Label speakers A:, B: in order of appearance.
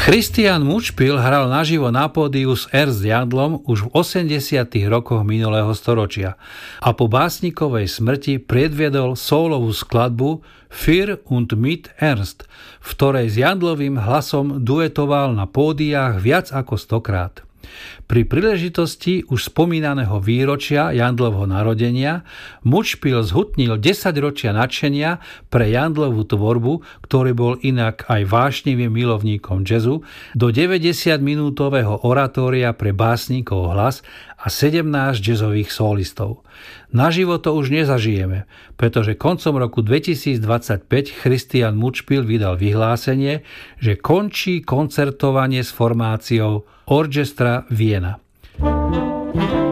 A: Christian Mučpil hral naživo na pódiu s Ernst Jandlom už v 80. rokoch minulého storočia a po básnikovej smrti predviedol sólovú skladbu Für und mit Ernst, v ktorej s Jandlovým hlasom duetoval na pódiách viac ako 100-krát. Pri príležitosti už spomínaného výročia Jandlovho narodenia Mučpil zhutnil 10 ročia nadšenia pre Jandlovú tvorbu, ktorý bol inak aj vášnivým milovníkom jazzu, do 90-minútového oratória pre básnikov hlas a 17 jazzových solistov. Naživo to už nezažijeme, pretože koncom roku 2025 Christian Mučpil vydal vyhlásenie, že končí koncertovanie s formáciou Orchestra Vienna.